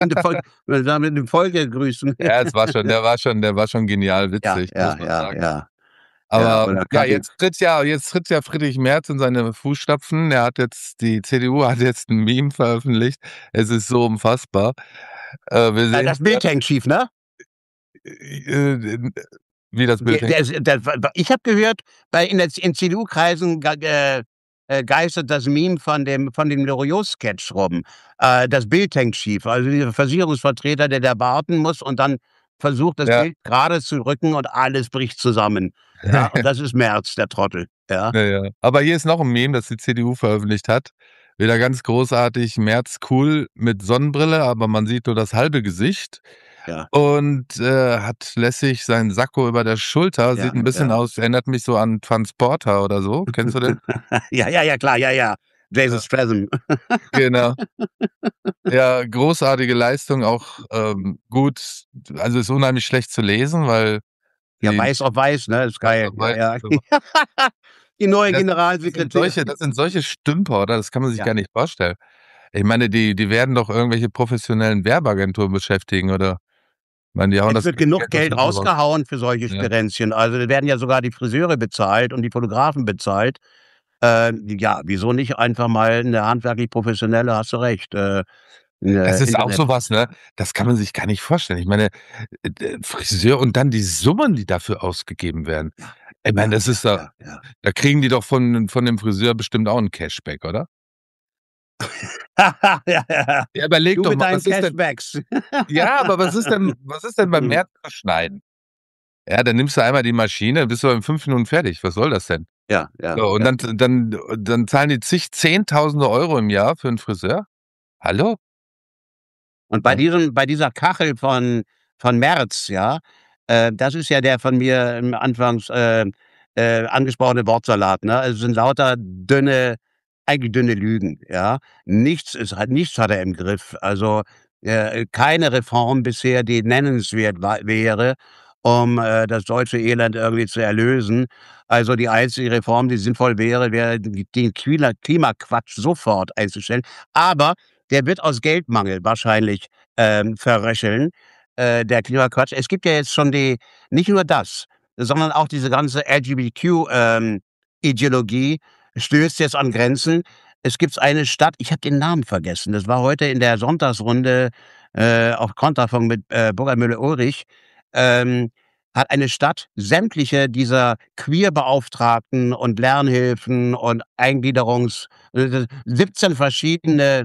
mit dem Volke grüßen. Ja, der war schon genial Ja, witzig, muss ja, man ja, sagen. ja. Ja, Aber oder ja, Kaffee. jetzt tritt ja Friedrich Merz in seine Fußstapfen. Die CDU hat jetzt ein Meme veröffentlicht. Es ist so unfassbar. Wir sehen Das Bild hängt schief, ne? äh, wie das Bild hängt. Ich habe gehört, in CDU-Kreisen geistert das Meme von dem Loriot-Sketch rum. Das Bild hängt schief. Also dieser Versicherungsvertreter, der da warten muss und dann versucht, das Ja. Bild gerade zu rücken und alles bricht zusammen. Ja, und das ist Merz, der Trottel. Ja. Ja, ja. Aber hier ist noch 'n Meme, das die CDU veröffentlicht hat. Wieder ganz großartig, Merz cool mit Sonnenbrille, aber man sieht nur das halbe Gesicht Ja, und, hat lässig seinen Sakko über der Schulter. ja, Sieht 'n bisschen ja. aus, erinnert mich so an Transporter oder so. Kennst du den? Ja, ja, ja, klar, ja, ja. Jason Ja, Statham. genau. Ja, großartige Leistung, auch, gut, also, ist unheimlich schlecht zu lesen, weil Ja, die weiß auf weiß, ne? Ist geil. Ja, ja. Die neue Generalsekretärin. Das sind solche Stümper, oder? Das kann man sich Ja. gar nicht vorstellen. Ich meine, die werden doch irgendwelche professionellen Werbeagenturen beschäftigen, oder? Ich meine, die hauen Es das wird genug Geld doch Geld selber raus. rausgehauen für solche Ja. Sperenzchen. Also, da werden ja sogar die Friseure bezahlt und die Fotografen bezahlt. Ja, wieso nicht einfach mal 'ne handwerklich professionelle, hast du recht, Das 'ne ist auch Internet. so was, ne? Das kann man sich gar nicht vorstellen. Ich meine, Friseur und dann die Summen, die dafür ausgegeben werden. Ja, Ich meine, ja, das ja, ist doch, ja, ja. da kriegen die doch von dem Friseur bestimmt auch 'n Cashback, oder? Ja, ja. Ja, überleg Du doch mit mal, deinen was ist denn, Cashbacks. ja, aber was ist denn beim Märzschneiden? Ja, dann nimmst du einmal die Maschine, bist du in 5 Minuten fertig. Was soll das denn? Ja, ja, So, und ja. dann zahlen die Zehntausende Euro im Jahr für 'n Friseur? Hallo? Und Ja, bei dieser Kachel von Merz, ja, das ist ja der von mir anfangs, angesprochene Wortsalat, ne? Also, es sind lauter eigentlich dünne Lügen, ja? Nichts hat er im Griff. Also, keine Reform bisher, die nennenswert wäre, um, das deutsche Elend irgendwie zu erlösen. Also, die einzige Reform, die sinnvoll wäre, den Klimaquatsch sofort einzustellen. Aber der wird aus Geldmangel wahrscheinlich, verröcheln, der Klimaquatsch. Es gibt ja jetzt schon nicht nur das, sondern auch diese ganze LGBTQ, Ideologie stößt jetzt an Grenzen. Es gibt eine Stadt, ich habe den Namen vergessen, das war heute in der Sonntagsrunde, auf Konterfunk mit, Burkhard Müller-Ulrich, ähm, hat eine Stadt sämtliche dieser Queerbeauftragten und Lernhilfen und 17 verschiedene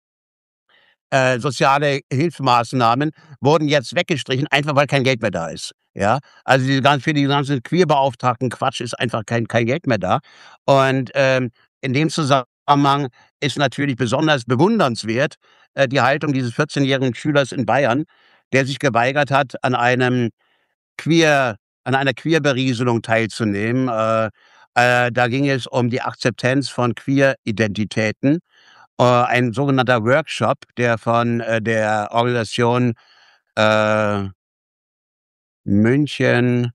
soziale Hilfsmaßnahmen wurden jetzt weggestrichen, einfach weil kein Geld mehr da ist, ja? Also, für die ganzen Queerbeauftragten Quatsch ist einfach kein Geld mehr da. Und, in dem Zusammenhang ist natürlich besonders bewundernswert, die Haltung dieses 14-jährigen Schülers in Bayern, der sich geweigert hat, Queer an einer Queerberieselung teilzunehmen. Da ging es um die Akzeptanz von Queer-Identitäten, ein sogenannter Workshop, der von, der Organisation, äh, München,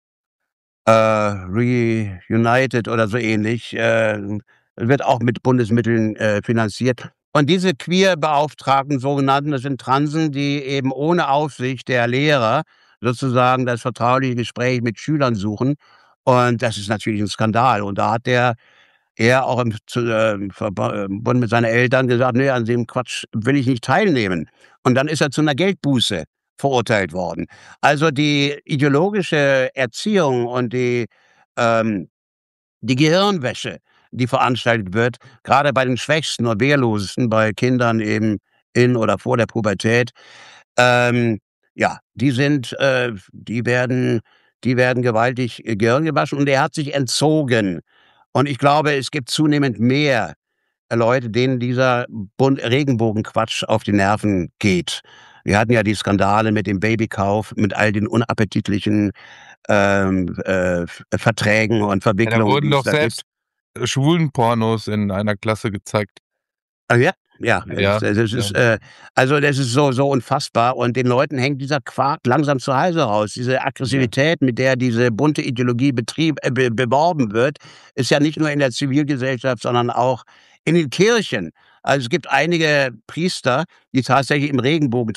Reunited oder so ähnlich, wird auch mit Bundesmitteln, finanziert. Und diese Queer-Beauftragten, sogenannten, das sind Transen, die eben ohne Aufsicht der Lehrer sozusagen das vertrauliche Gespräch mit Schülern suchen. Und das ist natürlich 'n Skandal. Und da hat er auch Verbund mit seinen Eltern gesagt: „Ne, an dem Quatsch will ich nicht teilnehmen.“ Und dann ist er zu 'ner Geldbuße verurteilt worden. Also, die ideologische Erziehung und ähm die Gehirnwäsche, die veranstaltet wird, grade bei den Schwächsten und Wehrlosesten, bei Kindern eben in oder vor der Pubertät, ja, die werden gewaltig, Gehirn gewaschen und er hat sich entzogen. Und ich glaube, es gibt zunehmend mehr Leute, denen dieser Regenbogenquatsch auf die Nerven geht. Wir hatten ja die Skandale mit dem Babykauf, mit all den unappetitlichen, Verträgen und ja, da Verwicklungen, wurden die es doch da gibt. selbst Schwulenpornos in einer Klasse gezeigt. Ah ja, ja, Ja, das ja. ist, also, das ist so unfassbar und den Leuten hängt dieser Quark langsam zur Halse raus. Diese Ja. Aggressivität, mit der diese bunte Ideologie beworben wird, ist ja nicht nur in der Zivilgesellschaft, sondern auch in den Kirchen. Also, es gibt einige Priester, die tatsächlich im Regenbogen